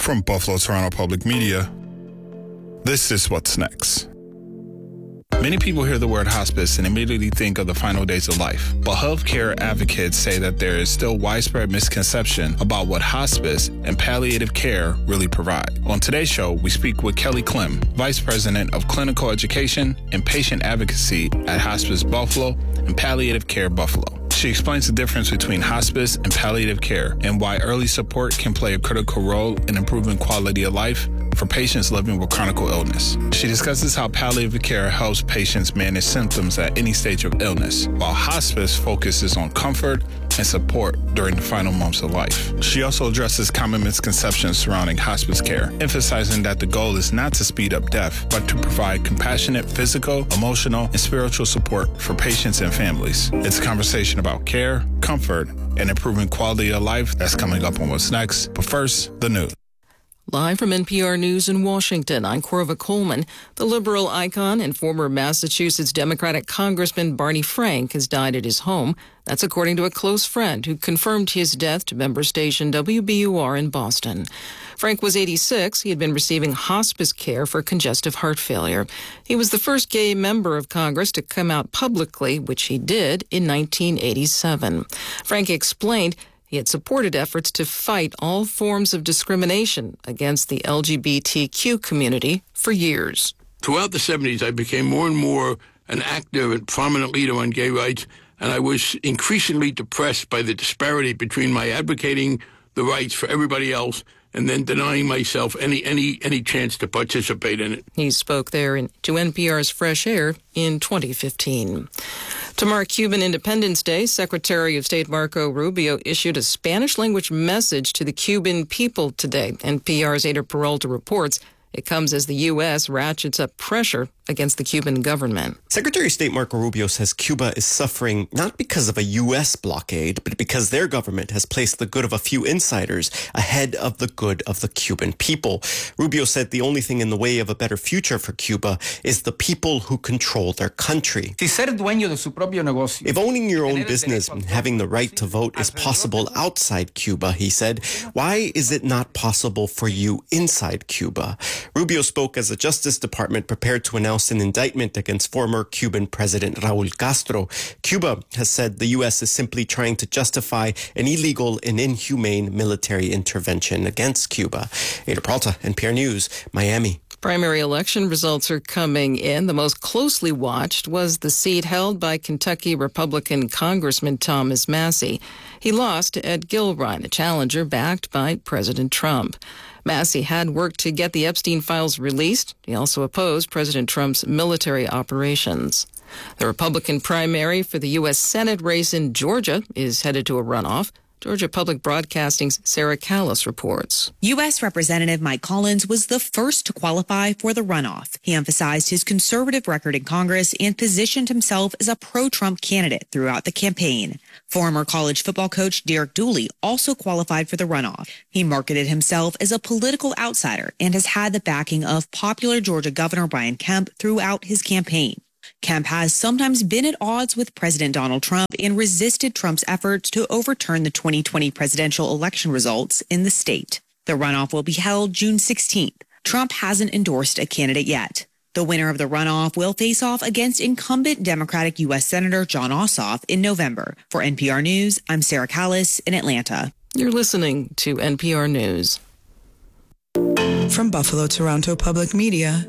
From Buffalo Toronto Public Media, this is What's Next. Many people hear the word hospice and immediately think of the final days of life. But healthcare advocates say that there is still widespread misconception about what hospice and palliative care really provide. On today's show, we speak with Kelly Clem, Vice President of Clinical Education and Patient Advocacy at Hospice Buffalo and Palliative Care Buffalo. She explains the difference between hospice and palliative care and why early support can play a critical role in improving quality of life for patients living with chronic illness. She discusses how palliative care helps patients manage symptoms at any stage of illness, while hospice focuses on comfort and support during the final months of life. She also addresses common misconceptions surrounding hospice care, emphasizing that the goal is not to speed up death, but to provide compassionate physical, emotional, and spiritual support for patients and families. It's a conversation about care, comfort, and improving quality of life that's coming up on What's Next. But first, the news. Live from NPR News in Washington, I'm Corva Coleman. The liberal icon and former Massachusetts Democratic Congressman Barney Frank has died at his home. That's according to a close friend who confirmed his death to member station WBUR in Boston. Frank was 86. He had been receiving hospice care for congestive heart failure. He was the first gay member of Congress to come out publicly, which he did in 1987. Frank explained he had supported efforts to fight all forms of discrimination against the LGBTQ community for years. Throughout the 70s, I became more and more an active and prominent leader on gay rights, and I was increasingly depressed by the disparity between my advocating the rights for everybody else and then denying myself any chance to participate in it. He spoke there to NPR's Fresh Air in 2015. To mark Cuban Independence Day, Secretary of State Marco Rubio issued a Spanish-language message to the Cuban people today. NPR's Ada Peralta reports it comes as the U.S. ratchets up pressure against the Cuban government. Secretary of State Marco Rubio says Cuba is suffering not because of a U.S. blockade, but because their government has placed the good of a few insiders ahead of the good of the Cuban people. Rubio said the only thing in the way of a better future for Cuba is the people who control their country. If owning your own business and having the right to vote is possible outside Cuba, he said, why is it not possible for you inside Cuba? Rubio spoke as the Justice Department prepared to announce an indictment against former Cuban President Raul Castro. Cuba has said the U.S. is simply trying to justify an illegal and inhumane military intervention against Cuba. Ada Peralta, NPR News, Miami. Primary election results are coming in. The most closely watched was the seat held by Kentucky Republican Congressman Thomas Massie. He lost to Ed Gilrine, a challenger backed by President Trump. Massie had worked to get the Epstein files released. He also opposed President Trump's military operations. The Republican primary for the U.S. Senate race in Georgia is headed to a runoff. Georgia Public Broadcasting's Sarah Callis reports. U.S. Representative Mike Collins was the first to qualify for the runoff. He emphasized his conservative record in Congress and positioned himself as a pro-Trump candidate throughout the campaign. Former college football coach Derek Dooley also qualified for the runoff. He marketed himself as a political outsider and has had the backing of popular Georgia Governor Brian Kemp throughout his campaign. Kemp has sometimes been at odds with President Donald Trump and resisted Trump's efforts to overturn the 2020 presidential election results in the state. The runoff will be held June 16th. Trump hasn't endorsed a candidate yet. The winner of the runoff will face off against incumbent Democratic U.S. Senator Jon Ossoff in November. For NPR News, I'm Sarah Callis in Atlanta. You're listening to NPR News. From Buffalo Toronto Public Media,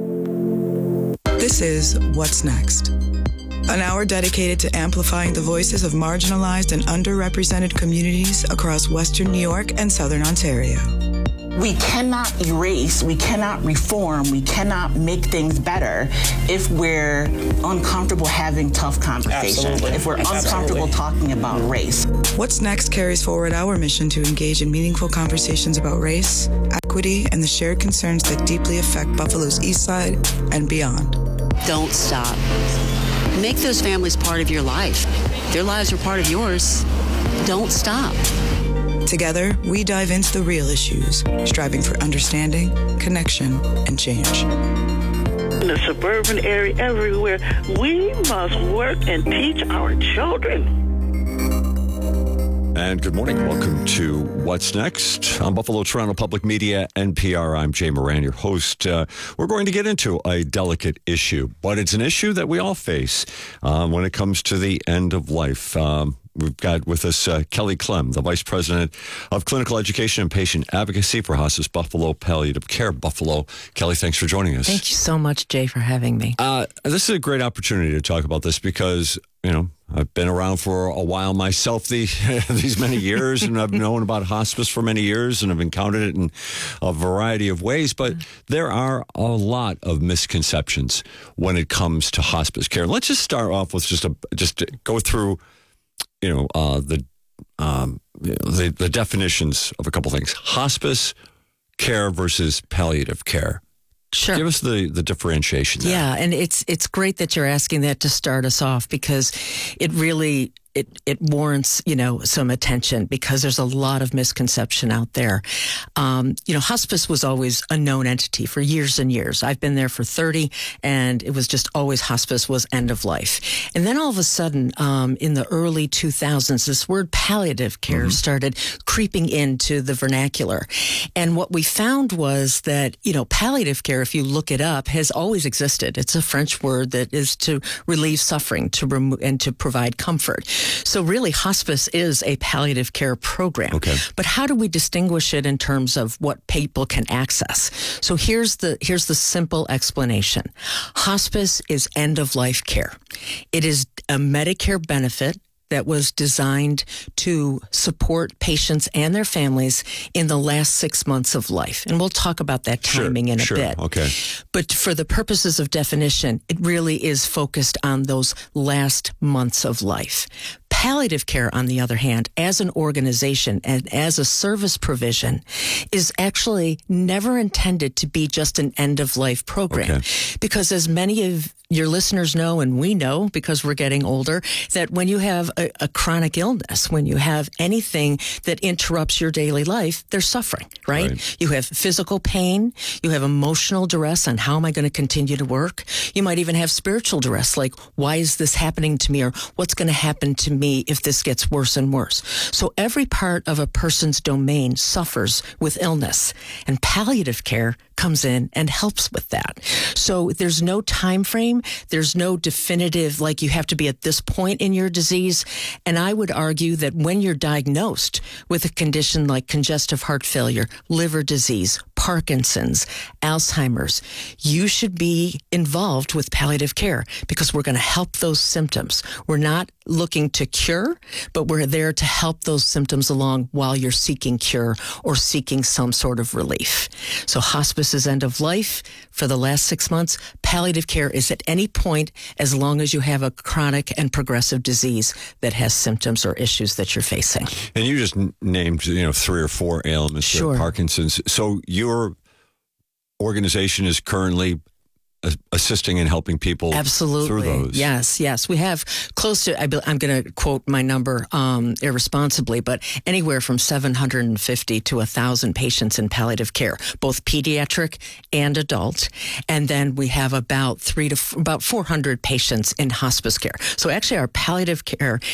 this is What's Next, an hour dedicated to amplifying the voices of marginalized and underrepresented communities across Western New York and Southern Ontario. We cannot erase, we cannot reform, we cannot make things better if we're uncomfortable having tough conversations, if we're uncomfortable talking about race. What's Next carries forward our mission to engage in meaningful conversations about race, equity, and the shared concerns that deeply affect Buffalo's East Side and beyond. Don't stop. Make those families part of your life. Their lives are part of yours. Don't stop. Together, we dive into the real issues, striving for understanding, connection, and change. In the suburban area, everywhere, we must work and teach our children. And good morning. Welcome to What's Next on Buffalo Toronto Public Media, NPR. I'm Jay Moran, your host. We're going to get into a delicate issue, but it's an issue that we all face when it comes to the end of life. We've got with us Kelly Clem, the Vice President of Clinical Education and Patient Advocacy for Hospice Buffalo Palliative Care Buffalo. Kelly, thanks for joining us. Thank you so much, Jay, for having me. This is a great opportunity to talk about this because, you know, I've been around for a while myself these many years, and I've known about hospice for many years, and I've encountered it in a variety of ways. But there are a lot of misconceptions when it comes to hospice care. Let's just start off with just go through, the definitions of a couple things: hospice care versus palliative care. Sure. Give us the differentiation there. Yeah, and it's great that you're asking that to start us off, because it really it warrants, some attention, because there's a lot of misconception out there. Hospice was always a known entity for years and years. I've been there for 30, and it was just always hospice was end of life. And then all of a sudden, in the early 2000s, this word palliative care started creeping into the vernacular. And what we found was that, palliative care, if you look it up, has always existed. It's a French word that is to relieve suffering, and to provide comfort. So really, hospice is a palliative care program. Okay. But how do we distinguish it in terms of what people can access? So here's the simple explanation. Hospice is end-of-life care. It is a Medicare benefit that was designed to support patients and their families in the last 6 months of life. And we'll talk about that timing in a bit. Okay. But for the purposes of definition, it really is focused on those last months of life. Palliative care, on the other hand, as an organization and as a service provision, is actually never intended to be just an end-of-life program. Okay. Because as many of your listeners know, and we know because we're getting older, that when you have a chronic illness, when you have anything that interrupts your daily life, there's suffering, right? You have physical pain, you have emotional duress on how am I going to continue to work? You might even have spiritual duress, like why is this happening to me, or what's going to happen to me if this gets worse and worse? So every part of a person's domain suffers with illness, and palliative care comes in and helps with that. So there's no time frame. There's no definitive, like you have to be at this point in your disease. And I would argue that when you're diagnosed with a condition like congestive heart failure, liver disease, Parkinson's, Alzheimer's, you should be involved with palliative care, because we're going to help those symptoms. We're not looking to cure, but we're there to help those symptoms along while you're seeking cure or seeking some sort of relief. So hospice is end of life for the last 6 months. Palliative care is at any point, as long as you have a chronic and progressive disease that has symptoms or issues that you're facing. And you just named, 3 or 4 ailments. Sure. Parkinson's. So your organization is currently assisting and helping people through those. Yes. We have close to, I'm going to quote my number irresponsibly, but anywhere from 750 to 1,000 patients in palliative care, both pediatric and adult. And then we have about 400 patients in hospice care. So actually our palliative care